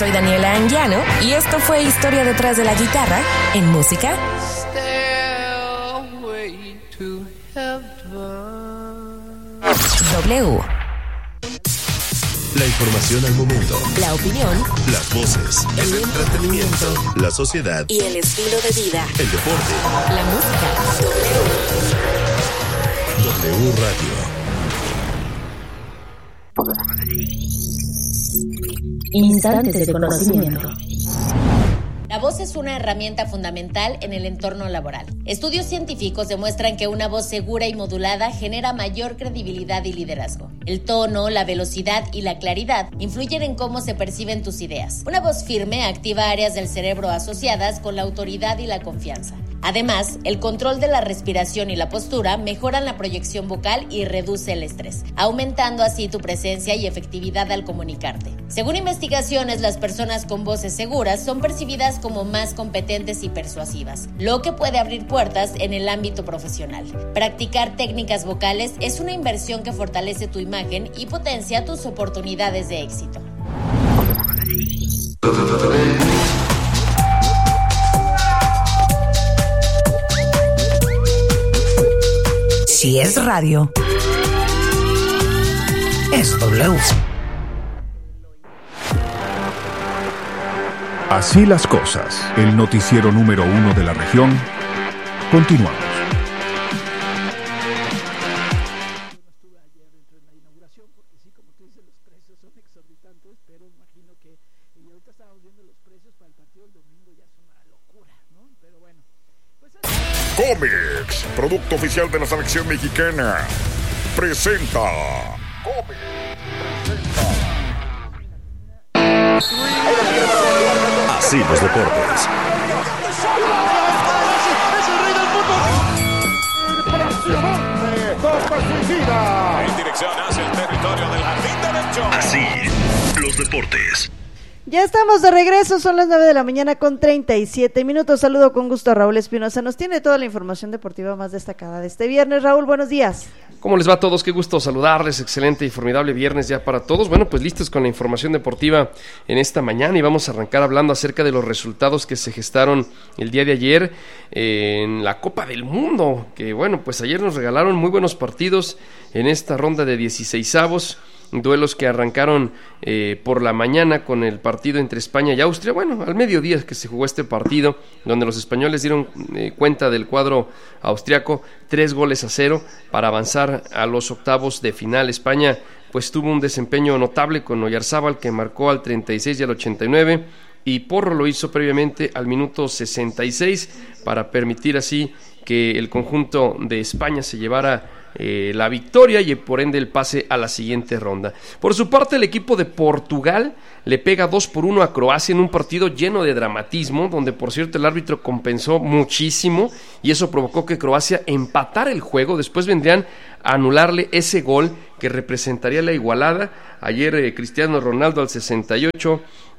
soy Daniela Anguiano y esto fue Historia detrás de la guitarra en música. W. La información al momento. La opinión. Las voces. El entretenimiento. La sociedad. Y el estilo de vida. El deporte. La música. W Radio. Instantes de conocimiento. La voz es una herramienta fundamental en el entorno laboral. Estudios científicos demuestran que una voz segura y modulada genera mayor credibilidad y liderazgo. El tono, la velocidad y la claridad influyen en cómo se perciben tus ideas. Una voz firme activa áreas del cerebro asociadas con la autoridad y la confianza. Además, el control de la respiración y la postura mejoran la proyección vocal y reduce el estrés, aumentando así tu presencia y efectividad al comunicarte. Según investigaciones, las personas con voces seguras son percibidas como más competentes y persuasivas, lo que puede abrir puertas en el ámbito profesional. Practicar técnicas vocales es una inversión que fortalece tu imagen y potencia tus oportunidades de éxito. Si es radio, es W. Así las cosas, el noticiero número 1 de la región. Continuamos. Comex, producto oficial de la selección mexicana, presenta. Así los deportes. En dirección hacia el territorio del jardín derecho. Así los deportes. Ya estamos de regreso, son las 9 de la mañana con 37 minutos. Saludo con gusto a Raúl Espinosa. Nos tiene toda la información deportiva más destacada de este viernes. Raúl, buenos días. ¿Cómo les va a todos? Qué gusto saludarles. Excelente y formidable viernes ya para todos. Bueno, pues listos con la información deportiva en esta mañana y vamos a arrancar hablando acerca de los resultados que se gestaron el día de ayer en la Copa del Mundo, que bueno, pues ayer nos regalaron muy buenos partidos en esta ronda de 16avos. Duelos que arrancaron por la mañana con el partido entre España y Austria. Bueno, al mediodía que se jugó este partido, donde los españoles dieron cuenta del cuadro austriaco, 3-0 para avanzar a los octavos de final. España pues tuvo un desempeño notable con Oyarzábal, que marcó al 36 y al 89, y Porro lo hizo previamente al minuto 66 para permitir así que el conjunto de España se llevara la victoria y por ende el pase a la siguiente ronda. Por su parte, el equipo de Portugal le pega 2-1 a Croacia en un partido lleno de dramatismo, donde por cierto el árbitro compensó muchísimo y eso provocó que Croacia empatara el juego. Después vendrían a anularle ese gol que representaría la igualada. Ayer Cristiano Ronaldo al 68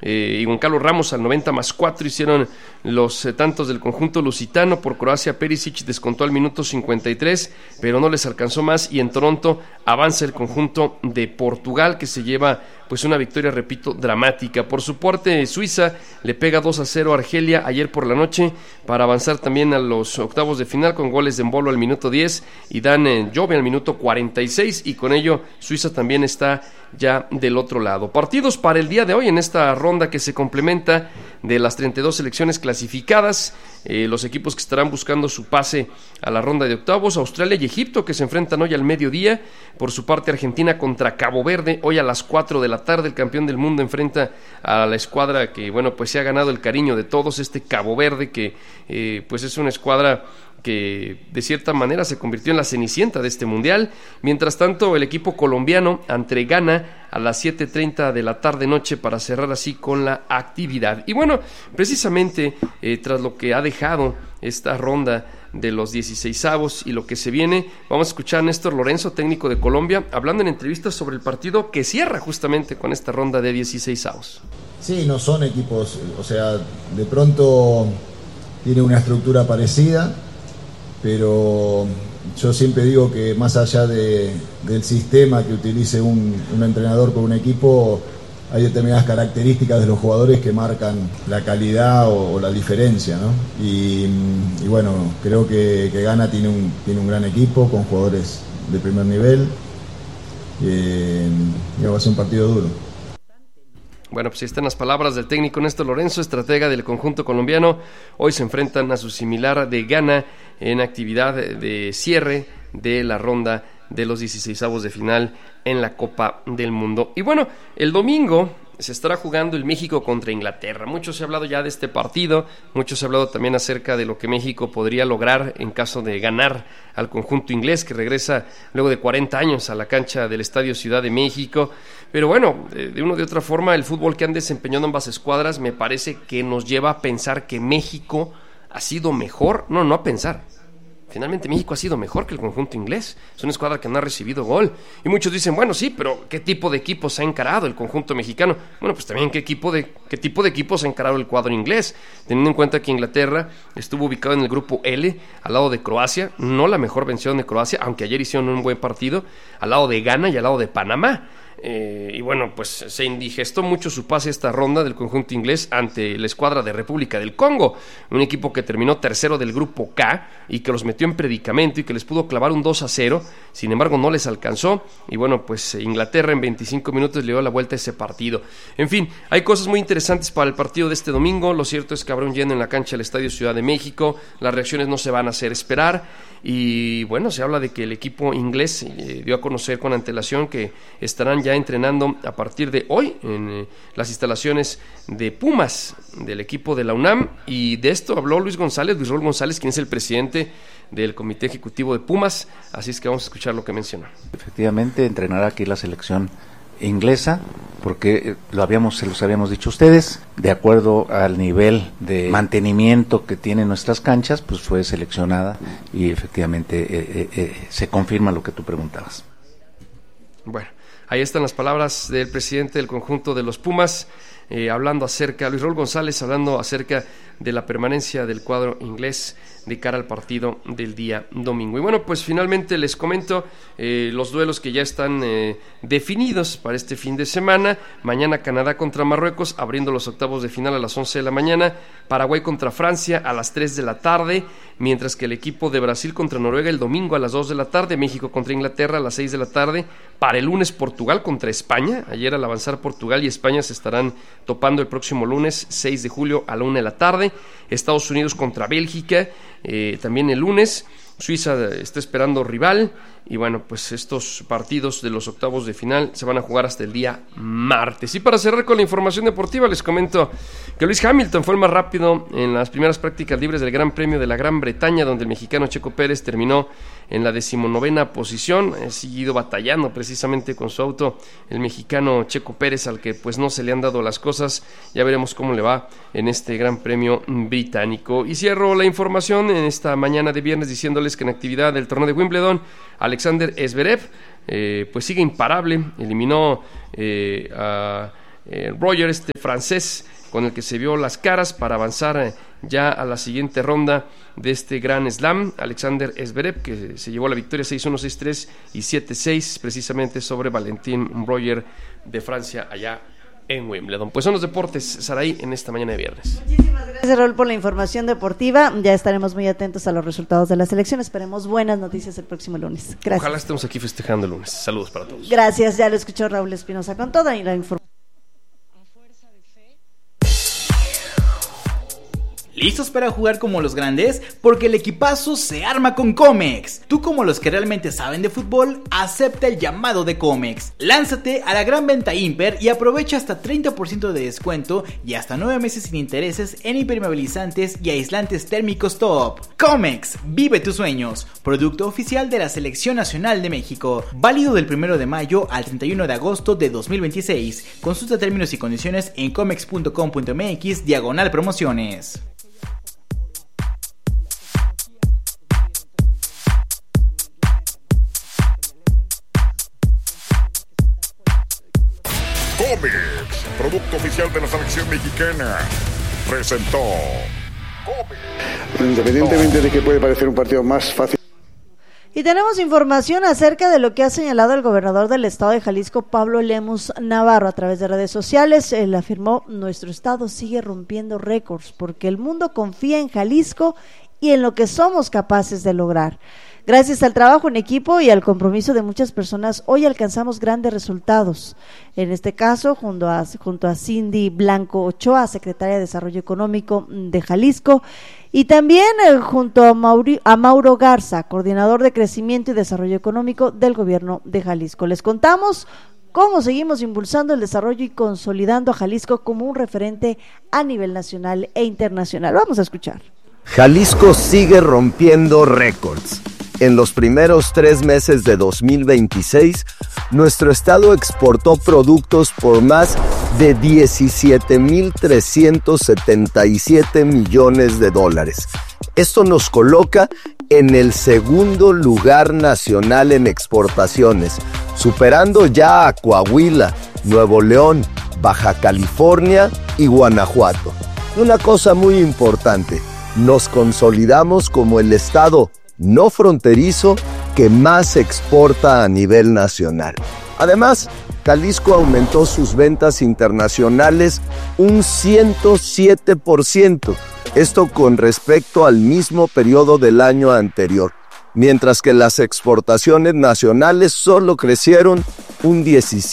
y Gonzalo Ramos al 90+4 hicieron los tantos del conjunto lusitano. Por Croacia, Perisic descontó al minuto 53, pero no les alcanzó más, y en Toronto avanza el conjunto de Portugal, que se lleva pues una victoria, repito, dramática. Por su parte, Suiza le pega 2-0 a Argelia ayer por la noche para avanzar también a los octavos de final con goles de Embolo al minuto 10 y Dan Jove al minuto 46, y con ello Suiza también está ya del otro lado. Partidos para el día de hoy en esta ronda que se complementa de las 32 selecciones clasificadas, los equipos que estarán buscando su pase a la ronda de octavos: Australia y Egipto, que se enfrentan hoy al mediodía. Por su parte, Argentina contra Cabo Verde, hoy a las 4 de la tarde. El campeón del mundo enfrenta a la escuadra que, bueno, pues se ha ganado el cariño de todos, este Cabo Verde, que pues es una escuadra que de cierta manera se convirtió en la cenicienta de este mundial. Mientras tanto, el equipo colombiano ante Ghana a las 7:30 de la tarde noche para cerrar así con la actividad. Y bueno, precisamente tras lo que ha dejado esta ronda de los 16avos y lo que se viene, vamos a escuchar a Néstor Lorenzo, técnico de Colombia, hablando en entrevistas sobre el partido que cierra justamente con esta ronda de 16avos. Sí, no son equipos, o sea, de pronto tiene una estructura parecida, pero yo siempre digo que más allá del sistema que utilice un entrenador con un equipo, hay determinadas características de los jugadores que marcan la calidad o la diferencia, ¿no? Y bueno, creo que Ghana tiene un gran equipo con jugadores de primer nivel. Y va a ser un partido duro. Bueno, pues ahí están las palabras del técnico Néstor Lorenzo, estratega del conjunto colombiano. Hoy se enfrentan a su similar de Ghana en actividad de cierre de la ronda de los 16avos de final en la Copa del Mundo. Y bueno, el domingo se estará jugando el México contra Inglaterra. Mucho se ha hablado ya de este partido, mucho se ha hablado también acerca de lo que México podría lograr en caso de ganar al conjunto inglés, que regresa luego de 40 años a la cancha del Estadio Ciudad de México. Pero bueno, de una u otra forma, el fútbol que han desempeñado ambas escuadras me parece que nos lleva a pensar que México ha sido mejor, no a pensar. Finalmente México ha sido mejor que el conjunto inglés. Es una escuadra que no ha recibido gol. Y muchos dicen, bueno, sí, pero ¿qué tipo de equipos ha encarado el conjunto mexicano? Bueno, pues también qué tipo de equipos ha encarado el cuadro inglés. Teniendo en cuenta que Inglaterra estuvo ubicado en el grupo L, al lado de Croacia. No la mejor versión de Croacia, aunque ayer hicieron un buen partido. Al lado de Ghana y al lado de Panamá. Y bueno, pues se indigestó mucho su pase esta ronda del conjunto inglés ante la escuadra de República del Congo, un equipo que terminó tercero del grupo K y que los metió en predicamento y que les pudo clavar un 2-0, sin embargo no les alcanzó y bueno, pues Inglaterra en 25 minutos le dio la vuelta a ese partido. En fin, hay cosas muy interesantes para el partido de este domingo. Lo cierto es que habrá un lleno en la cancha del Estadio Ciudad de México, las reacciones no se van a hacer esperar. Y bueno, se habla de que el equipo inglés dio a conocer con antelación que estarán ya entrenando a partir de hoy en las instalaciones de Pumas, del equipo de la UNAM, y de esto habló Luis Raúl González, quien es el presidente del comité ejecutivo de Pumas, así es que vamos a escuchar lo que mencionó. Efectivamente, entrenará aquí la selección inglesa, porque se los habíamos dicho a ustedes, de acuerdo al nivel de mantenimiento que tienen nuestras canchas, pues fue seleccionada y efectivamente se confirma lo que tú preguntabas. Bueno, ahí están las palabras del presidente del conjunto de los Pumas, Luis Raúl González, hablando acerca de la permanencia del cuadro inglés de cara al partido del día domingo. Y bueno, pues finalmente les comento los duelos que ya están definidos para este fin de semana. Mañana Canadá contra Marruecos, abriendo los octavos de final a las 11 de la mañana. Paraguay contra Francia a las 3 de la tarde, mientras que el equipo de Brasil contra Noruega el domingo a las 2 de la tarde. México contra Inglaterra a las 6 de la tarde. Para el lunes Portugal contra España. Ayer al avanzar Portugal y España se estarán topando el próximo lunes 6 de julio a la 1 de la tarde. Estados Unidos contra Bélgica también el lunes. Suiza está esperando rival y bueno, pues estos partidos de los octavos de final se van a jugar hasta el día martes. Y para cerrar con la información deportiva les comento que Lewis Hamilton fue el más rápido en las primeras prácticas libres del Gran Premio de la Gran Bretaña, donde el mexicano Checo Pérez terminó en la 19ª posición. Ha seguido batallando precisamente con su auto el mexicano Checo Pérez, al que pues no se le han dado las cosas. Ya veremos cómo le va en este Gran Premio británico. Y cierro la información en esta mañana de viernes diciéndoles que en actividad del torneo de Wimbledon, Alexander Zverev pues sigue imparable. Eliminó a Roger, francés, con el que se vio las caras para avanzar ya a la siguiente ronda de este Grand Slam. Alexander Zverev, que se llevó la victoria 6-1, 6-3 y 7-6 precisamente sobre Valentín Roger de Francia allá en Wimbledon. Pues son los deportes, Saraí, en esta mañana de viernes. Muchísimas gracias, Raúl, por la información deportiva. Ya estaremos muy atentos a los resultados de la selección. Esperemos buenas noticias el próximo lunes. Gracias. Ojalá estemos aquí festejando el lunes. Saludos para todos. Gracias, ya lo escuchó Raúl Espinosa con toda la información. ¿Listos para jugar como los grandes? Porque el equipazo se arma con Comex. Tú, como los que realmente saben de fútbol, acepta el llamado de Comex. Lánzate a la gran venta Imper y aprovecha hasta 30% de descuento y hasta 9 meses sin intereses en impermeabilizantes y aislantes térmicos top. Comex, vive tus sueños. Producto oficial de la Selección Nacional de México. Válido del 1 de mayo al 31 de agosto de 2026. Consulta términos y condiciones en comex.com.mx/promociones. Comex, producto oficial de la selección mexicana, presentó. Independientemente de que puede parecer un partido más fácil. Y tenemos información acerca de lo que ha señalado el gobernador del estado de Jalisco, Pablo Lemus Navarro, a través de redes sociales. Él afirmó: nuestro estado sigue rompiendo récords porque el mundo confía en Jalisco y en lo que somos capaces de lograr. Gracias al trabajo en equipo y al compromiso de muchas personas, hoy alcanzamos grandes resultados. En este caso, junto a Cindy Blanco Ochoa, secretaria de Desarrollo Económico de Jalisco, y también junto a Mauro Garza, coordinador de Crecimiento y Desarrollo Económico del Gobierno de Jalisco. Les contamos cómo seguimos impulsando el desarrollo y consolidando a Jalisco como un referente a nivel nacional e internacional. Vamos a escuchar. Jalisco sigue rompiendo récords. En los primeros 3 meses de 2026, nuestro estado exportó productos por más de 17,377 millones de dólares. Esto nos coloca en el segundo lugar nacional en exportaciones, superando ya a Coahuila, Nuevo León, Baja California y Guanajuato. Una cosa muy importante, nos consolidamos como el estado no fronterizo que más exporta a nivel nacional. Además, Jalisco aumentó sus ventas internacionales un 107%, esto con respecto al mismo periodo del año anterior, mientras que las exportaciones nacionales solo crecieron un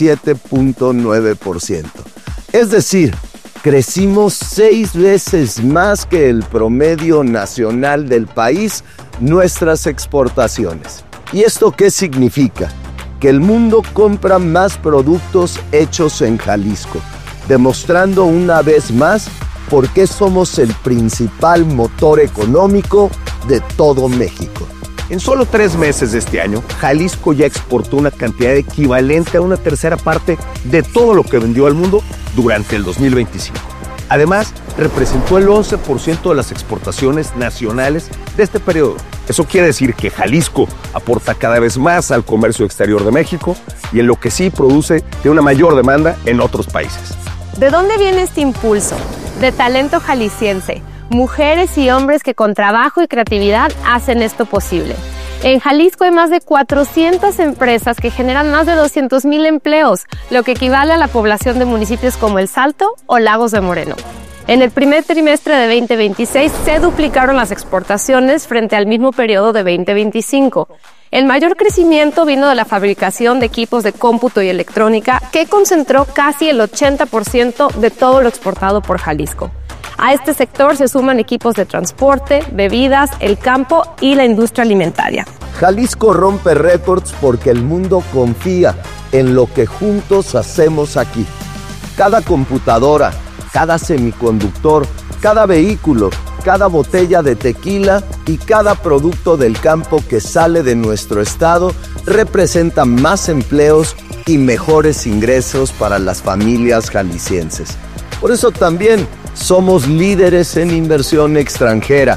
17.9%. Es decir, crecimos 6 veces más que el promedio nacional del país nuestras exportaciones. ¿Y esto qué significa? Que el mundo compra más productos hechos en Jalisco, demostrando una vez más por qué somos el principal motor económico de todo México. En solo 3 meses de este año, Jalisco ya exportó una cantidad equivalente a una tercera parte de todo lo que vendió al mundo durante el 2025. Además, representó el 11% de las exportaciones nacionales de este periodo. Eso quiere decir que Jalisco aporta cada vez más al comercio exterior de México y en lo que sí produce de una mayor demanda en otros países. ¿De dónde viene este impulso? De talento jalisciense, mujeres y hombres que con trabajo y creatividad hacen esto posible. En Jalisco hay más de 400 empresas que generan más de 200,000 empleos, lo que equivale a la población de municipios como El Salto o Lagos de Moreno. En el primer trimestre de 2026 se duplicaron las exportaciones frente al mismo periodo de 2025. El mayor crecimiento vino de la fabricación de equipos de cómputo y electrónica, que concentró casi el 80% de todo lo exportado por Jalisco. A este sector se suman equipos de transporte, bebidas, el campo y la industria alimentaria. Jalisco rompe récords porque el mundo confía en lo que juntos hacemos aquí. Cada computadora, cada semiconductor, cada vehículo, cada botella de tequila y cada producto del campo que sale de nuestro estado representa más empleos y mejores ingresos para las familias jaliscienses. Por eso también somos líderes en inversión extranjera.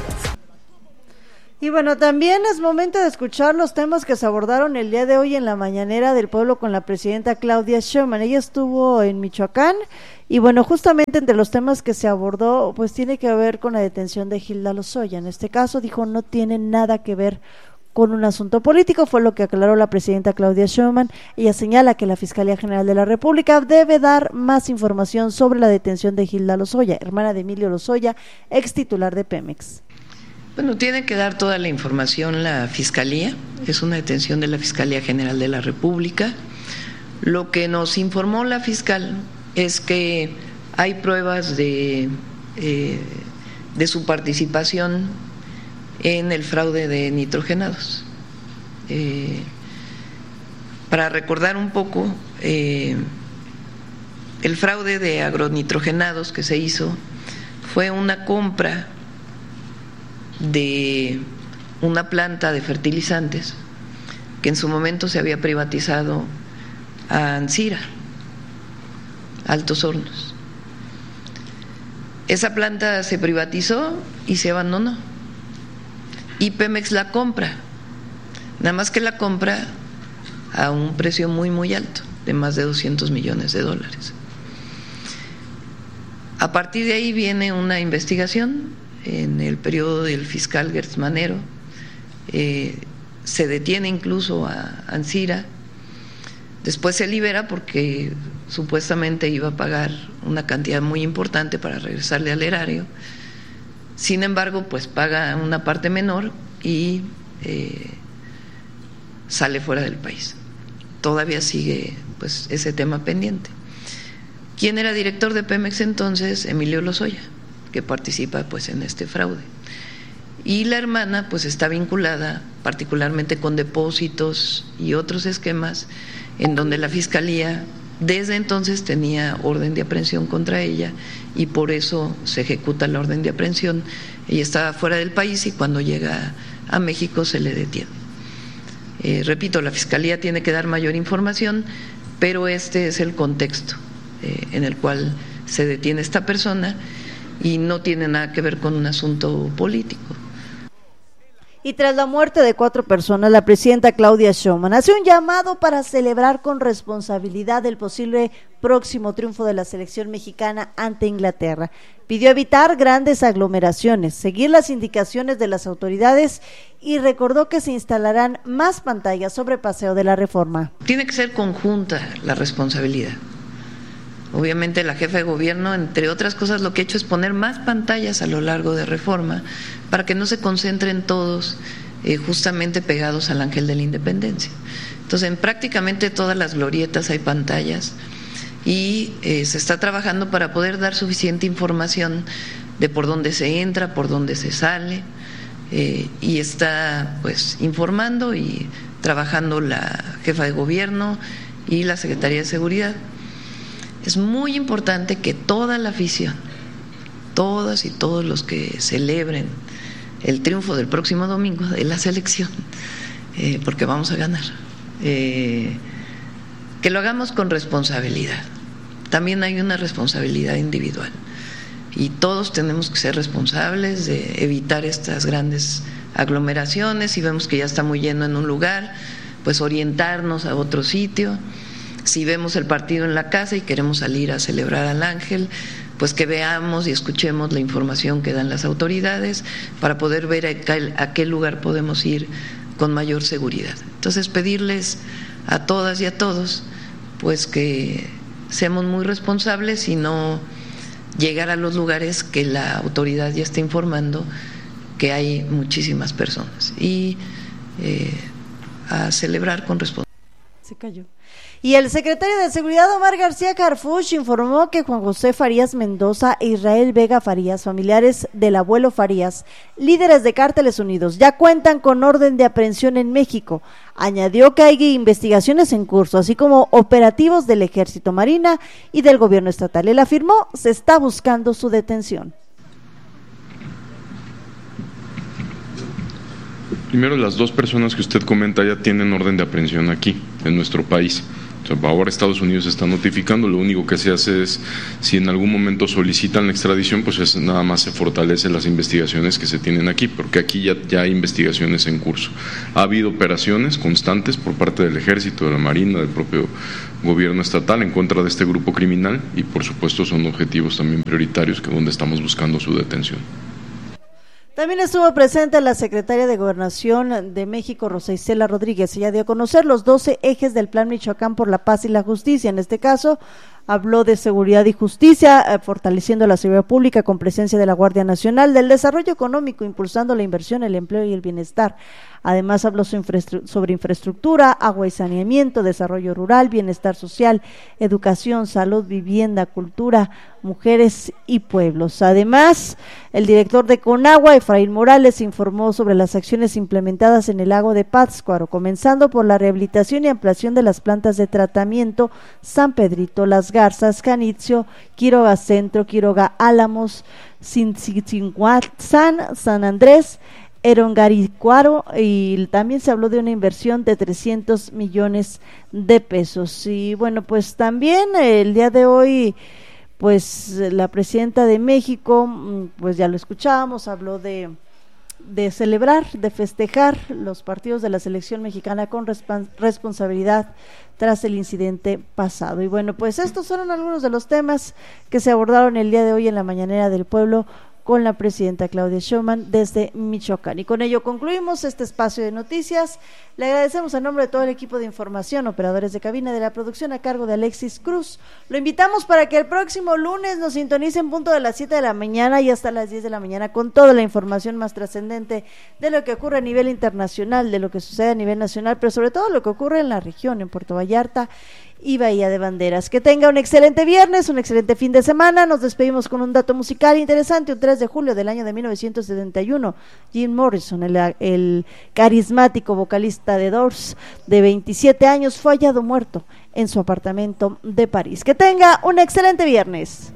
Y bueno, también es momento de escuchar los temas que se abordaron el día de hoy en la mañanera del pueblo con la presidenta Claudia Sheinbaum. Ella estuvo en Michoacán y bueno, justamente entre los temas que se abordó, pues tiene que ver con la detención de Hilda Lozoya. En este caso dijo no tiene nada que ver con un asunto político, fue lo que aclaró la presidenta Claudia Sheinbaum. Ella señala que la Fiscalía General de la República debe dar más información sobre la detención de Hilda Lozoya, hermana de Emilio Lozoya, ex titular de Pemex. Bueno, tiene que dar toda la información la Fiscalía, es una detención de la Fiscalía General de la República. Lo que nos informó la fiscal es que hay pruebas de su participación en el fraude de nitrogenados. Para recordar un poco, el fraude de agronitrogenados que se hizo fue una compra de una planta de fertilizantes que en su momento se había privatizado a Ancira, Altos Hornos. Esa planta se privatizó y se abandonó y Pemex la compra, nada más que la compra a un precio muy alto, de más de 200 millones de dólares. A partir de ahí viene una investigación en el periodo del fiscal Gertz Manero, se detiene incluso a Ancira, después se libera porque supuestamente iba a pagar una cantidad muy importante para regresarle al erario. Sin embargo, pues paga una parte menor y sale fuera del país. Todavía sigue pues ese tema pendiente. ¿Quién era director de Pemex entonces? Emilio Lozoya, que participa pues en este fraude. Y la hermana pues está vinculada particularmente con depósitos y otros esquemas en donde la Fiscalía desde entonces tenía orden de aprehensión contra ella y por eso se ejecuta la orden de aprehensión. Ella estaba fuera del país y cuando llega a México se le detiene. Repito, la Fiscalía tiene que dar mayor información, pero este es el contexto en el cual se detiene esta persona y no tiene nada que ver con un asunto político. Y tras la muerte de 4 personas, la presidenta Claudia Sheinbaum hace un llamado para celebrar con responsabilidad el posible próximo triunfo de la selección mexicana ante Inglaterra. Pidió evitar grandes aglomeraciones, seguir las indicaciones de las autoridades y recordó que se instalarán más pantallas sobre Paseo de la Reforma. Tiene que ser conjunta la responsabilidad. Obviamente la jefa de gobierno, entre otras cosas, lo que ha hecho es poner más pantallas a lo largo de Reforma para que no se concentren todos justamente pegados al Ángel de la Independencia. Entonces, en prácticamente todas las glorietas hay pantallas y se está trabajando para poder dar suficiente información de por dónde se entra, por dónde se sale, y está pues informando y trabajando la jefa de gobierno y la Secretaría de Seguridad. Es muy importante que toda la afición, todas y todos los que celebren el triunfo del próximo domingo de la selección, porque vamos a ganar, que lo hagamos con responsabilidad. También hay una responsabilidad individual y todos tenemos que ser responsables de evitar estas grandes aglomeraciones. Si vemos que ya está muy lleno en un lugar, pues orientarnos a otro sitio. Si vemos el partido en la casa y queremos salir a celebrar al Ángel, pues que veamos y escuchemos la información que dan las autoridades para poder ver a qué lugar podemos ir con mayor seguridad. Entonces, pedirles a todas y a todos pues que seamos muy responsables y no llegar a los lugares que la autoridad ya está informando que hay muchísimas personas y a celebrar con responsabilidad. Se cayó. Y el secretario de Seguridad, Omar García Harfuch, informó que Juan José Farías Mendoza e Israel Vega Farías, familiares del abuelo Farías, líderes de Cárteles Unidos, ya cuentan con orden de aprehensión en México. Añadió que hay investigaciones en curso, así como operativos del Ejército, Marina y del gobierno estatal. Él afirmó, se está buscando su detención. Primero, las 2 personas que usted comenta ya tienen orden de aprehensión aquí, en nuestro país. O sea, ahora Estados Unidos está notificando, lo único que se hace es, si en algún momento solicitan la extradición, pues es nada más se fortalecen las investigaciones que se tienen aquí, porque aquí ya hay investigaciones en curso. Ha habido operaciones constantes por parte del Ejército, de la Marina, del propio gobierno estatal en contra de este grupo criminal y por supuesto son objetivos también prioritarios que donde estamos buscando su detención. También estuvo presente la secretaria de Gobernación de México, Rosa Isela Rodríguez. Ella dio a conocer los 12 ejes del Plan Michoacán por la Paz y la Justicia. En este caso, habló de seguridad y justicia, fortaleciendo la seguridad pública con presencia de la Guardia Nacional, del desarrollo económico, impulsando la inversión, el empleo y el bienestar. Además, habló sobre infraestructura, agua y saneamiento, desarrollo rural, bienestar social, educación, salud, vivienda, cultura, mujeres y pueblos. Además, el director de Conagua, Efraín Morales, informó sobre las acciones implementadas en el lago de Pátzcuaro, comenzando por la rehabilitación y ampliación de las plantas de tratamiento San Pedrito, Las Garzas, Janitzio, Quiroga Centro, Quiroga Álamos, Cincinhuatzán, San Andrés, Erongaricuaro, y también se habló de una inversión de 300 millones de pesos. Y bueno, pues también el día de hoy, pues la presidenta de México, pues ya lo escuchábamos, habló de celebrar, de festejar los partidos de la selección mexicana con responsabilidad tras el incidente pasado. Y bueno, pues estos fueron algunos de los temas que se abordaron el día de hoy en la Mañanera del Pueblo con la presidenta Claudia Sheinbaum desde Michoacán. Y con ello concluimos este espacio de noticias. Le agradecemos a nombre de todo el equipo de información, operadores de cabina, de la producción a cargo de Alexis Cruz. Lo invitamos para que el próximo lunes nos sintonice en punto de las 7 de la mañana y hasta las 10 de la mañana con toda la información más trascendente de lo que ocurre a nivel internacional, de lo que sucede a nivel nacional, pero sobre todo lo que ocurre en la región, en Puerto Vallarta y Bahía de Banderas. Que tenga un excelente viernes, un excelente fin de semana. Nos despedimos con un dato musical interesante. Un 3 de julio del año de 1971, Jim Morrison, el carismático vocalista de Doors, de 27 años, fue hallado muerto en su apartamento de París. Que tenga un excelente viernes.